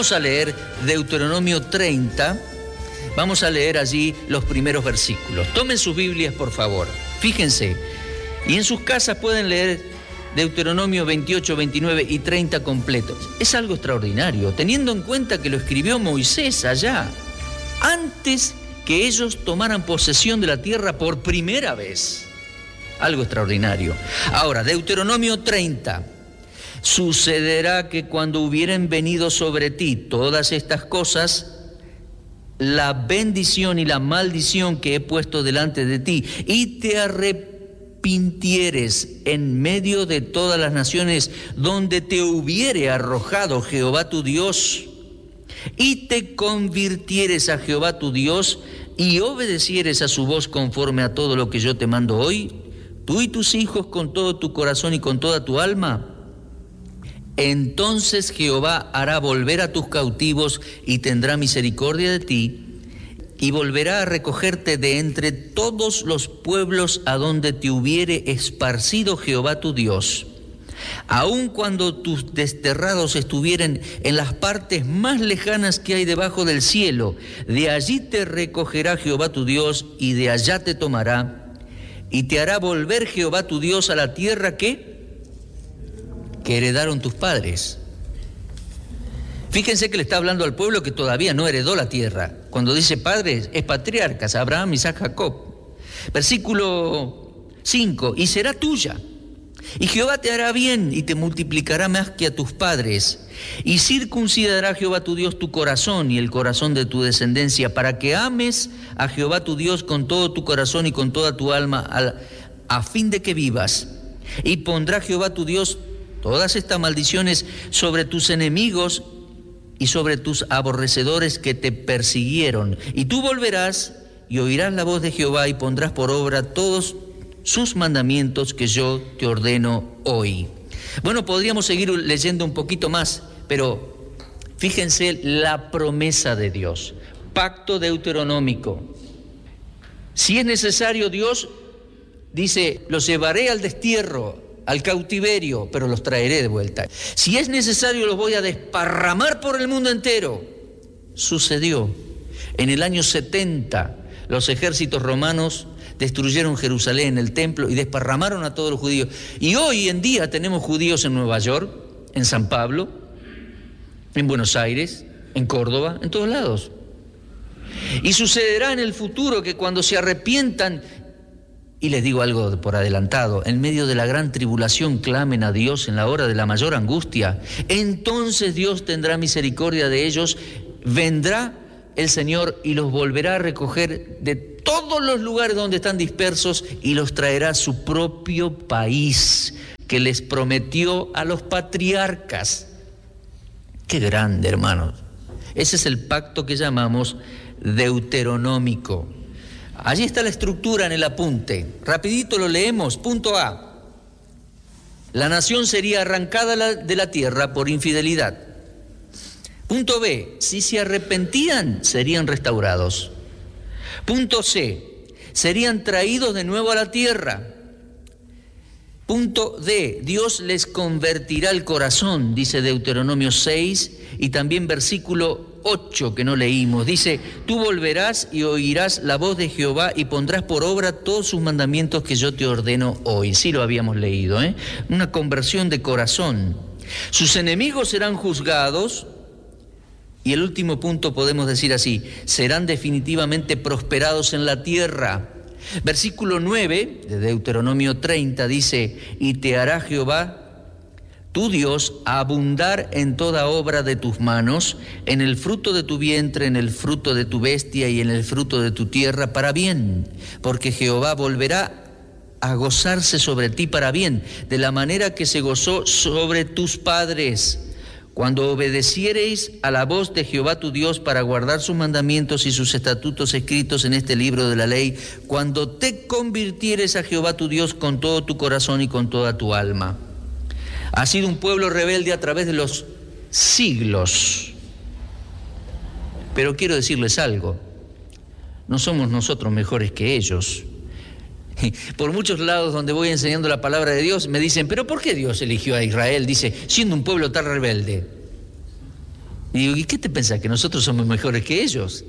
Vamos a leer Deuteronomio 30, vamos a leer allí los primeros versículos. Tomen sus Biblias, por favor, fíjense, y en sus casas pueden leer Deuteronomio 28, 29 y 30 completos. Es algo extraordinario, teniendo en cuenta que lo escribió Moisés allá, antes que ellos tomaran posesión de la tierra por primera vez. Algo extraordinario. Ahora, Deuteronomio 30. Sucederá que cuando hubieren venido sobre ti todas estas cosas, la bendición y la maldición que he puesto delante de ti, y te arrepintieres en medio de todas las naciones donde te hubiere arrojado Jehová tu Dios, y te convirtieres a Jehová tu Dios, y obedecieres a su voz conforme a todo lo que yo te mando hoy, tú y tus hijos con todo tu corazón y con toda tu alma, entonces Jehová hará volver a tus cautivos y tendrá misericordia de ti, y volverá a recogerte de entre todos los pueblos a donde te hubiere esparcido Jehová tu Dios. Aun cuando tus desterrados estuvieren en las partes más lejanas que hay debajo del cielo, de allí te recogerá Jehová tu Dios, y de allá te tomará, y te hará volver Jehová tu Dios a la tierra que heredaron tus padres. Fíjense que le está hablando al pueblo que todavía no heredó la tierra. Cuando dice padres, es patriarcas, Abraham, Isaac, Jacob. Versículo 5, y será tuya. Y Jehová te hará bien y te multiplicará más que a tus padres. Y circuncidará Jehová tu Dios tu corazón y el corazón de tu descendencia, para que ames a Jehová tu Dios con todo tu corazón y con toda tu alma, a fin de que vivas. Y pondrá Jehová tu Dios todas estas maldiciones sobre tus enemigos y sobre tus aborrecedores que te persiguieron. Y tú volverás y oirás la voz de Jehová y pondrás por obra todos sus mandamientos que yo te ordeno hoy. Bueno, podríamos seguir leyendo un poquito más, pero fíjense la promesa de Dios. Pacto deuteronómico. Si es necesario, Dios dice, los llevaré al destierro, al cautiverio, pero los traeré de vuelta. Si es necesario, los voy a desparramar por el mundo entero. Sucedió. En el año 70, los ejércitos romanos destruyeron Jerusalén, el templo, y desparramaron a todos los judíos. Y hoy en día tenemos judíos en Nueva York, en San Pablo, en Buenos Aires, en Córdoba, en todos lados. Y sucederá en el futuro que cuando se arrepientan, y les digo algo por adelantado, en medio de la gran tribulación clamen a Dios en la hora de la mayor angustia, entonces Dios tendrá misericordia de ellos, vendrá el Señor y los volverá a recoger de todos los lugares donde están dispersos y los traerá a su propio país que les prometió a los patriarcas. Qué grande, hermanos. Ese es el pacto que llamamos deuteronómico. Allí está la estructura en el apunte. Rapidito lo leemos. Punto A. La nación sería arrancada de la tierra por infidelidad. Punto B. Si se arrepentían, serían restaurados. Punto C. Serían traídos de nuevo a la tierra. Punto D. Dios les convertirá el corazón, dice Deuteronomio 6, y también versículo 8 que no leímos. Dice, tú volverás y oirás la voz de Jehová y pondrás por obra todos sus mandamientos que yo te ordeno hoy. Sí lo habíamos leído, ¿eh? Una conversión de corazón. Sus enemigos serán juzgados. Y el último punto podemos decir así, serán definitivamente prosperados en la tierra. Versículo 9 de Deuteronomio 30 dice, y te hará Jehová, tu Dios, abundar en toda obra de tus manos, en el fruto de tu vientre, en el fruto de tu bestia y en el fruto de tu tierra para bien, porque Jehová volverá a gozarse sobre ti para bien, de la manera que se gozó sobre tus padres, cuando obedeciereis a la voz de Jehová tu Dios para guardar sus mandamientos y sus estatutos escritos en este libro de la ley, cuando te convirtieres a Jehová tu Dios con todo tu corazón y con toda tu alma. Ha sido un pueblo rebelde a través de los siglos. Pero quiero decirles algo, no somos nosotros mejores que ellos. Por muchos lados donde voy enseñando la palabra de Dios me dicen, pero ¿por qué Dios eligió a Israel? Dice, siendo un pueblo tan rebelde. Y digo, ¿y qué te pensás? ¿Que nosotros somos mejores que ellos?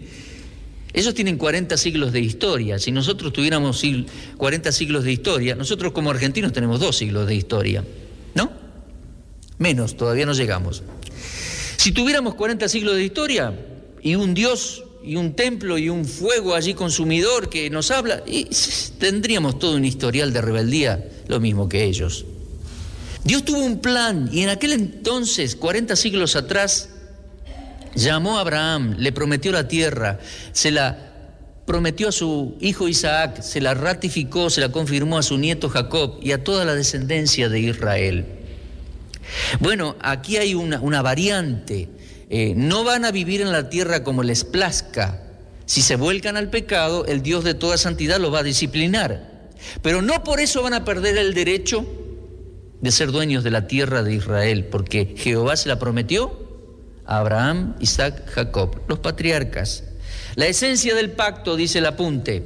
Ellos tienen 40 siglos de historia. Si nosotros tuviéramos 40 siglos de historia, nosotros como argentinos tenemos 2 siglos de historia, ¿no? Menos, todavía no llegamos. Si tuviéramos 40 siglos de historia y un Dios y un templo y un fuego allí consumidor que nos habla, y tendríamos todo un historial de rebeldía, lo mismo que ellos. Dios tuvo un plan y en aquel entonces, 40 siglos atrás, llamó a Abraham, le prometió la tierra, se la prometió a su hijo Isaac, se la ratificó, se la confirmó a su nieto Jacob y a toda la descendencia de Israel. Bueno, aquí hay una variante. No van a vivir en la tierra como les plazca. Si se vuelcan al pecado, el Dios de toda santidad los va a disciplinar. Pero no por eso van a perder el derecho de ser dueños de la tierra de Israel, porque Jehová se la prometió a Abraham, Isaac, Jacob, los patriarcas. La esencia del pacto, dice el apunte.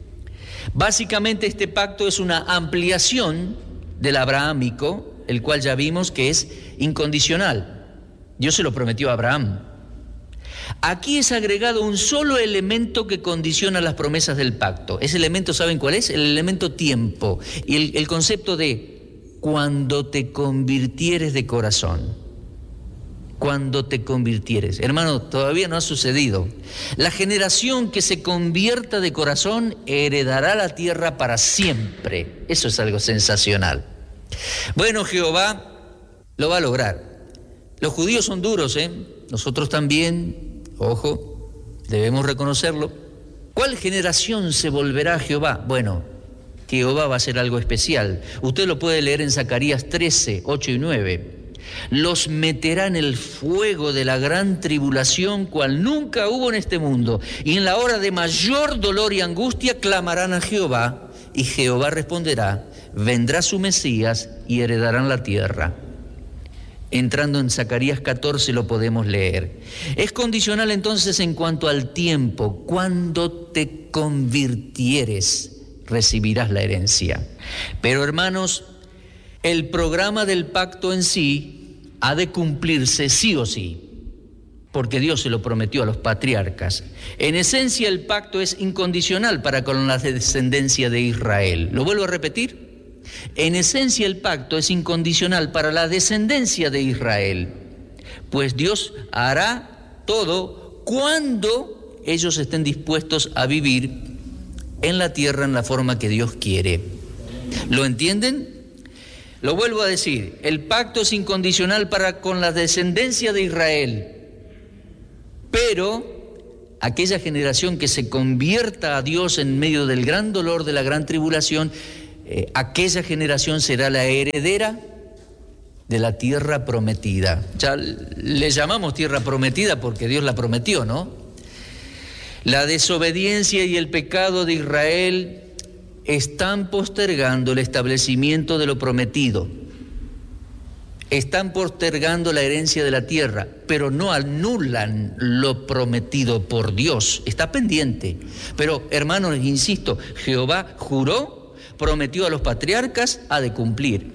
Básicamente este pacto es una ampliación del abrahámico, el cual ya vimos que es incondicional. Dios se lo prometió a Abraham. Aquí es agregado un solo elemento que condiciona las promesas del pacto. Ese elemento, ¿saben cuál es? El elemento tiempo y el concepto de cuando te convirtieres de corazón. Cuando te convirtieres. Hermano, todavía no ha sucedido. La generación que se convierta de corazón heredará la tierra para siempre. Eso es algo sensacional. Bueno, Jehová lo va a lograr. Los judíos son duros, Nosotros también, ojo, debemos reconocerlo. ¿Cuál generación se volverá a Jehová? Bueno, Jehová va a hacer algo especial. Usted lo puede leer en Zacarías 13, 8 y 9. Los meterá en el fuego de la gran tribulación, cual nunca hubo en este mundo. Y en la hora de mayor dolor y angustia clamarán a Jehová, y Jehová responderá, vendrá su Mesías y heredarán la tierra. Entrando en Zacarías 14 lo podemos leer. Es condicional entonces en cuanto al tiempo. Cuando te convirtieres, recibirás la herencia. Pero hermanos, el programa del pacto en sí ha de cumplirse sí o sí, porque Dios se lo prometió a los patriarcas. En esencia el pacto es incondicional para con la descendencia de Israel. ¿Lo vuelvo a repetir? En esencia el pacto es incondicional para la descendencia de Israel, pues Dios hará todo cuando ellos estén dispuestos a vivir en la tierra en la forma que Dios quiere. ¿Lo entienden? Lo vuelvo a decir, el pacto es incondicional para con la descendencia de Israel, pero aquella generación que se convierta a Dios en medio del gran dolor de la gran tribulación, aquella generación será la heredera de la tierra prometida. Ya le llamamos tierra prometida porque Dios la prometió, ¿no? La desobediencia y el pecado de Israel están postergando el establecimiento de lo prometido. Están postergando la herencia de la tierra, pero no anulan lo prometido por Dios. Está pendiente. Pero, hermanos, insisto, Jehová juró, prometió a los patriarcas, ha de cumplir.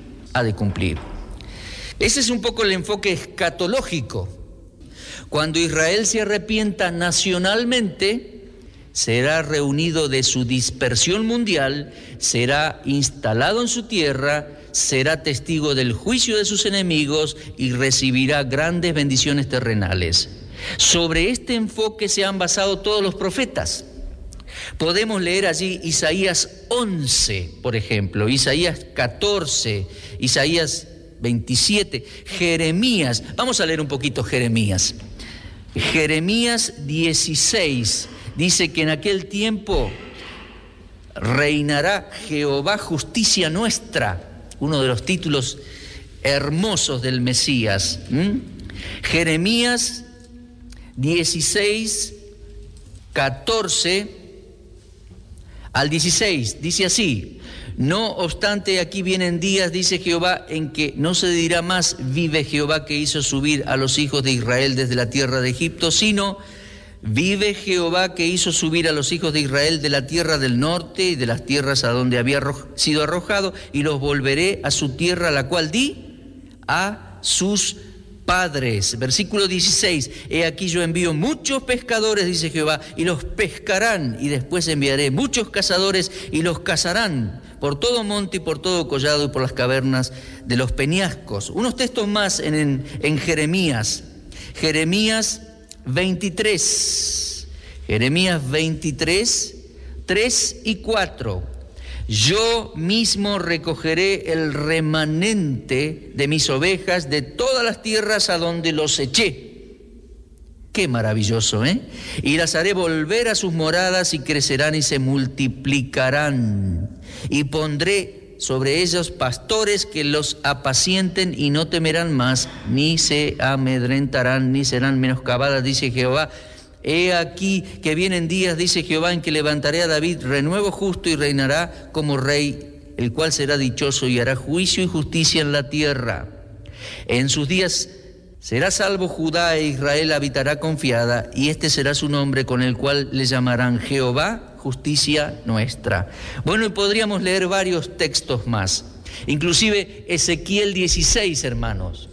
Ese es un poco el enfoque escatológico. Cuando Israel se arrepienta nacionalmente, será reunido de su dispersión mundial, será instalado en su tierra, será testigo del juicio de sus enemigos y recibirá grandes bendiciones terrenales. Sobre este enfoque se han basado todos los profetas. Podemos leer allí Isaías 11, por ejemplo, Isaías 14, Isaías 27, Jeremías. Vamos a leer un poquito Jeremías. Jeremías 16 dice que en aquel tiempo reinará Jehová justicia nuestra, uno de los títulos hermosos del Mesías. Jeremías 16, 14 al 16, dice así: no obstante, aquí vienen días, dice Jehová, en que no se dirá más, vive Jehová que hizo subir a los hijos de Israel desde la tierra de Egipto, sino vive Jehová que hizo subir a los hijos de Israel de la tierra del norte y de las tierras a donde había sido arrojado, y los volveré a su tierra, la cual di a sus Padres, versículo 16, he aquí yo envío muchos pescadores, dice Jehová, y los pescarán, y después enviaré muchos cazadores, y los cazarán por todo monte y por todo collado y por las cavernas de los peñascos. Unos textos más en Jeremías. Jeremías 23, 3 y 4. Yo mismo recogeré el remanente de mis ovejas de todas las tierras a donde los eché. Qué maravilloso, ¿eh? Y las haré volver a sus moradas y crecerán y se multiplicarán. Y pondré sobre ellos pastores que los apacienten y no temerán más, ni se amedrentarán, ni serán menoscabadas, dice Jehová. He aquí que vienen días, dice Jehová, en que levantaré a David renuevo justo y reinará como rey, el cual será dichoso y hará juicio y justicia en la tierra. En sus días será salvo Judá e Israel habitará confiada, y este será su nombre con el cual le llamarán Jehová, justicia nuestra. Bueno, y podríamos leer varios textos más, inclusive Ezequiel 16, hermanos.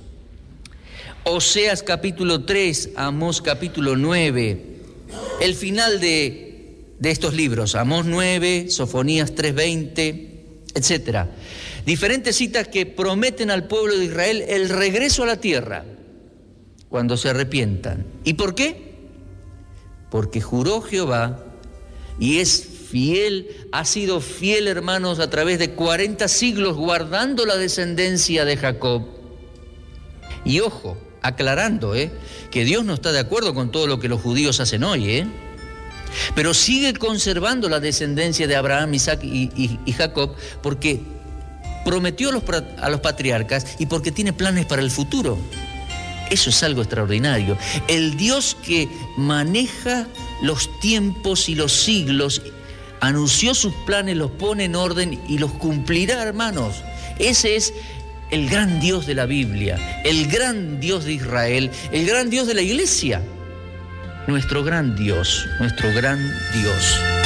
Oseas capítulo 3, Amós capítulo 9, el final de estos libros, Amós 9, Sofonías 3:20, etc. Diferentes citas que prometen al pueblo de Israel el regreso a la tierra cuando se arrepientan. ¿Y por qué? Porque juró Jehová y es fiel, ha sido fiel, hermanos, a través de 40 siglos guardando la descendencia de Jacob. Y ojo, aclarando, que Dios no está de acuerdo con todo lo que los judíos hacen hoy, pero sigue conservando la descendencia de Abraham, Isaac y Jacob, porque prometió a los patriarcas y porque tiene planes para el futuro. Eso es algo extraordinario. El Dios que maneja los tiempos y los siglos, anunció sus planes, los pone en orden y los cumplirá, hermanos. Ese es el gran Dios de la Biblia, el gran Dios de Israel, el gran Dios de la iglesia, nuestro gran Dios, nuestro gran Dios.